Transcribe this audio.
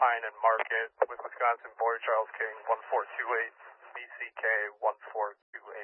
Pine and Market with Wisconsin Border Charles King 1428, BCK 1428.